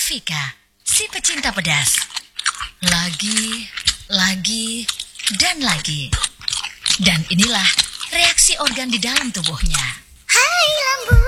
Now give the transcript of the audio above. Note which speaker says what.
Speaker 1: Vika, si pecinta pedas. Lagi, dan lagi. Dan inilah reaksi organ di dalam tubuhnya.
Speaker 2: Hai